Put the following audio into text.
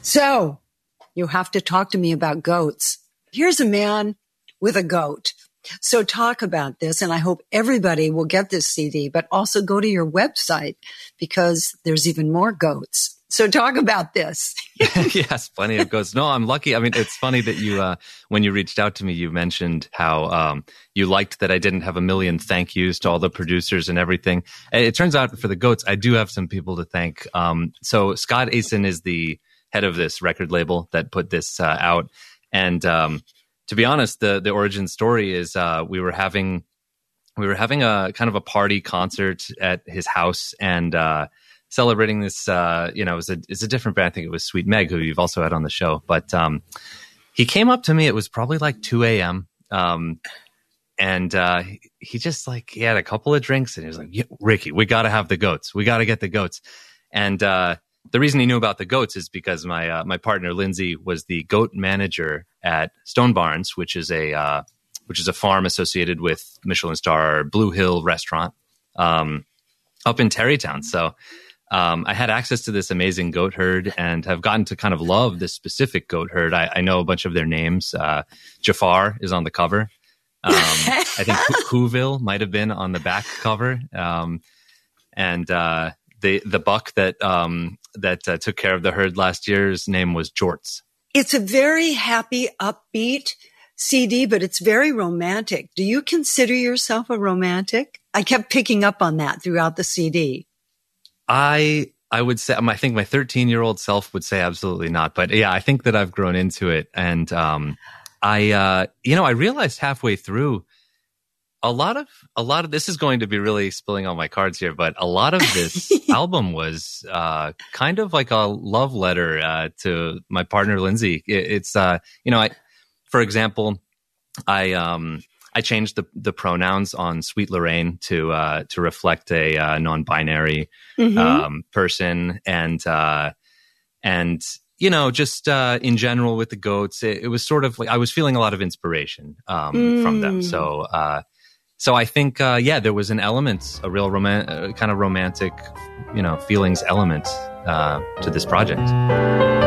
So you have to talk to me about goats. Here's a man with a goat. So talk about this, and I hope everybody will get this CD, but also go to your website because there's even more goats. So talk about this. Yes, plenty of goats. No, I'm lucky. I mean, it's funny that you, when you reached out to me, you mentioned how you liked that I didn't have a million thank yous to all the producers and everything. It turns out for the goats, I do have some people to thank. So Scott Aysen is the head of this record label that put this out. And to be honest, the origin story is we were having a kind of a party concert at his house and celebrating this, it's a different band. I think it was Sweet Meg, who you've also had on the show. But he came up to me. It was probably like 2 a.m. And he just he had a couple of drinks and he was like, yeah, Ricky, we got to have the goats. We got to get the goats. And the reason he knew about the goats is because my partner, Lindsay, was the goat manager at Stone Barns, which is a farm associated with Michelin star Blue Hill restaurant up in Terrytown. So I had access to this amazing goat herd and have gotten to kind of love this specific goat herd. I know a bunch of their names. Jafar is on the cover. I think Whoville might have been on the back cover. And the buck that took care of the herd last year's name was Jorts. It's a very happy, upbeat CD, but it's very romantic. Do you consider yourself a romantic? I kept picking up on that throughout the CD. I would say, I think my 13-year-old self would say absolutely not. But yeah, I think that I've grown into it. And I realized halfway through a lot of this is going to be really spilling on my cards here, but a lot of this album was kind of like a love letter to my partner, Lindsay. It's for example, I changed the pronouns on Sweet Lorraine to reflect a non-binary person, and just in general with the goats, it was sort of like I was feeling a lot of inspiration from them. So I think there was an element, a real kind of romantic, feelings element to this project.